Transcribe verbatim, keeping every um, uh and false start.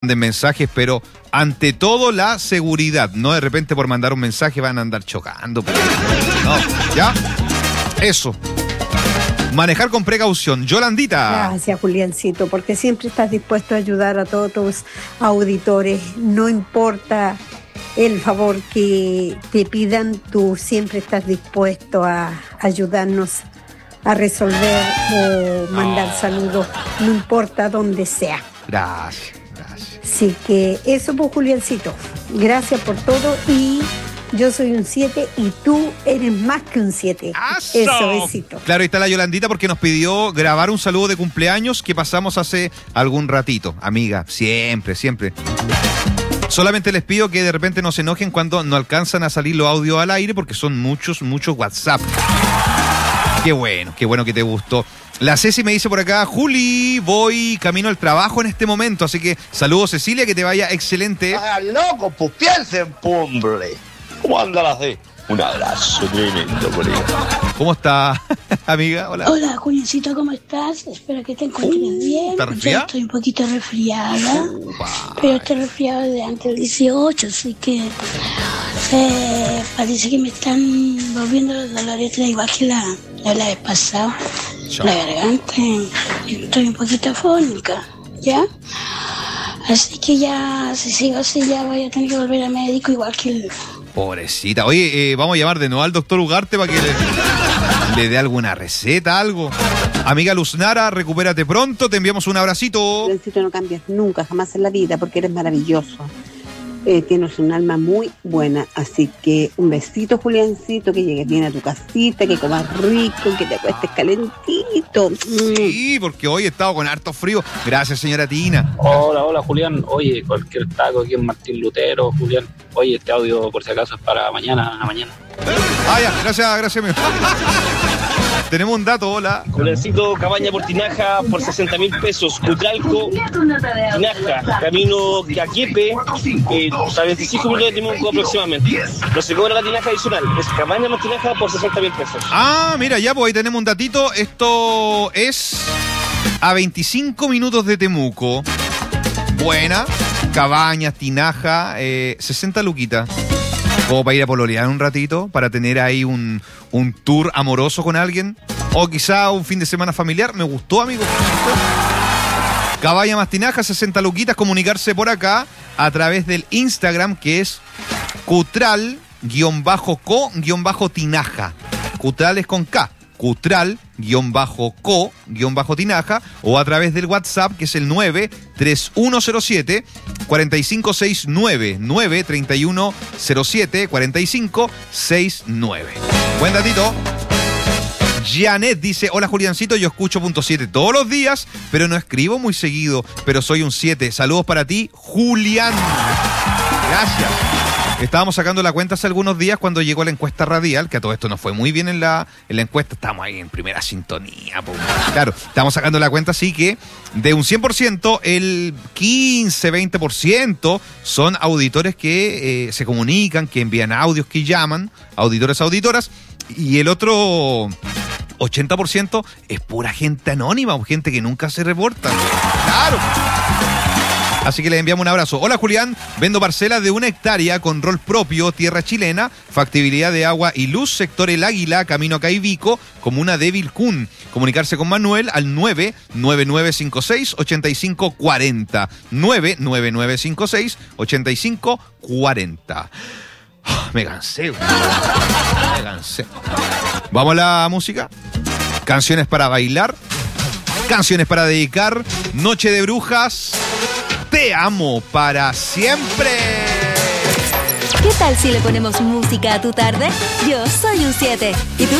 de mensajes, pero ante todo la seguridad. No de repente por mandar un mensaje van a andar chocando. No, ¿ya? Eso. Manejar con precaución. Yolandita. Gracias, Juliancito, porque siempre estás dispuesto a ayudar a todos tus auditores. No importa el favor que te pidan, tú siempre estás dispuesto a ayudarnos a resolver o mandar oh. saludos, no importa dónde sea. Gracias, gracias. Así que eso, pues, Juliancito. Gracias por todo y yo soy un siete y tú eres más que un siete. Eso, besito. Claro, ahí está la Yolandita porque nos pidió grabar un saludo de cumpleaños que pasamos hace algún ratito. Amiga, siempre, siempre. Solamente les pido que de repente no se enojen cuando no alcanzan a salir los audios al aire porque son muchos, muchos WhatsApp. Qué bueno, qué bueno que te gustó. La Ceci me dice por acá, Juli, voy camino al trabajo en este momento, así que saludos, Cecilia, que te vaya excelente. ¡Ah, loco! Pues piensen, hombre. ¿Cómo anda la C? Un abrazo tremendo por ahí. ¿Cómo está, amiga? Hola. Hola, Juliancito, ¿cómo estás? Espero que te encuentres uh, bien. ¿Estás resfriada? Yo estoy un poquito resfriada, uh, pero estoy resfriada de antes del dieciocho, así que eh, parece que me están volviendo los dolores igual que la, la, la vez pasada. Yo. La garganta, estoy un poquito afónica, ¿ya? Así que ya, si sigo así, ya voy a tener que volver a médico igual que el... Pobrecita. Oye, eh, vamos a llamar de nuevo al doctor Ugarte para que le, le dé alguna receta, algo. Amiga Luznara, recupérate pronto, te enviamos un abracito. Juliancito, no cambias nunca, jamás en la vida, porque eres maravilloso. Eh, tienes un alma muy buena, así que un besito, Juliancito, que llegues bien a tu casita, que comas rico, que te acuestes calentito. Sí, porque hoy he estado con harto frío. Gracias, señora Tina. Hola, hola, Julián. Oye, cualquier taco aquí en Martín Lutero, Julián. Oye, este audio, por si acaso, es para mañana, a la mañana. Ah, ya, gracias, gracias, amigo. Tenemos un dato, hola. Juliancito, cabaña por Tinaja por sesenta mil pesos. Cutralco, Tinaja, camino Caquepe, eh, a veinticinco minutos de Temuco aproximadamente. No se cobra la tinaja adicional, es cabaña por Tinaja por sesenta mil pesos. Ah, mira, ya, pues ahí tenemos un datito. Esto es a veinticinco minutos de Temuco. Buena, cabañas, Tinaja, eh, sesenta luquitas. Como para ir a pololear un ratito, para tener ahí un, un tour amoroso con alguien. O quizá un fin de semana familiar. Me gustó, amigo. Cabaña más Tinaja, sesenta luquitas. Comunicarse por acá a través del Instagram, que es Cutral-co-tinaja. Cutral es con K. Cutral-co-tinaja. O a través del WhatsApp, que es el nueve tres uno cero siete cuatro cinco seis nueve. nueve tres uno cero siete cuatro cinco seis nueve. Buen datito. Janet dice, hola Juliancito, yo escucho punto siete todos los días, pero no escribo muy seguido, pero soy un siete. Saludos para ti, Julián. Gracias. Estábamos sacando la cuenta hace algunos días cuando llegó la encuesta radial, que a todo esto nos fue muy bien en la, en la encuesta. Estamos ahí en primera sintonía. Po. Claro, estamos sacando la cuenta, así que de un cien por ciento, el quince, veinte por ciento son auditores que eh, se comunican, que envían audios, que llaman, auditores, auditoras, y el otro ochenta por ciento es pura gente anónima o gente que nunca se reporta. Claro. Así que le enviamos un abrazo. Hola Julián, vendo parcelas de una hectárea con rol propio, tierra chilena, factibilidad de agua y luz, sector El Águila, camino a Caivico, comuna de Vilcún. Comunicarse con Manuel al nueve nueve nueve cinco seis ocho cinco cuatro cero. nueve nueve nueve cinco seis ocho cinco cuatro cero. Oh, me cansé, güey. Me cansé. Vamos a la música. Canciones para bailar. Canciones para dedicar. Noche de brujas. Te amo para siempre. ¿Qué tal si le ponemos música a tu tarde? Yo soy un siete. ¿Y tú?